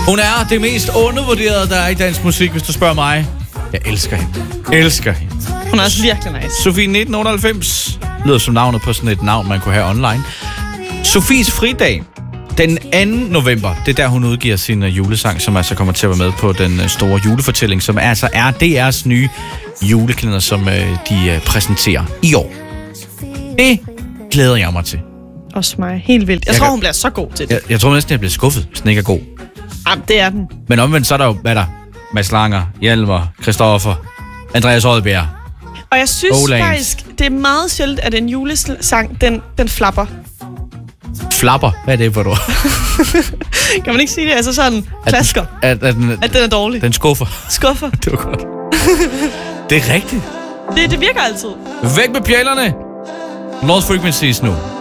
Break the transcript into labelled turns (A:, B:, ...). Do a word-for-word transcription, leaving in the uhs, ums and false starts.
A: Hun er det mest undervurderede, der er i dansk musik, hvis du spørger mig. Jeg elsker hende. Elsker hende.
B: Hun er også virkelig nice.
A: Sofie nitten otteoghalvfems lyder som navnet på sådan et navn, man kunne have online. Sofies fridag. Den anden november, det er der, hun udgiver sin uh, julesang, som altså kommer til at være med på den uh, store julefortælling, som altså er D R's nye julekalender, som uh, de uh, præsenterer i år. Det glæder jeg mig til.
B: Også mig. Helt vildt. Jeg, jeg tror, kan... hun bliver så god til det.
A: Jeg, jeg tror næsten, jeg bliver skuffet, hvis den ikke er god.
B: Jamen, det er den.
A: Men omvendt, så er der jo, hvad der? Mads Langer, Hjalmar, Christoffer, Andreas Oddbjerg.
B: Og jeg synes
A: Olaens.
B: faktisk, det er meget sjældent, at en julesang, den, den flapper.
A: Flapper? Hvad er det for noget?
B: Kan man ikke sige det? Altså sådan, klasker.
A: At, at, den,
B: at den er dårlig.
A: Den skuffer.
B: Skuffer.
A: Det var godt. Det er rigtigt.
B: Det, det virker altid.
A: Væk med pjælerne. North Frequencies nu.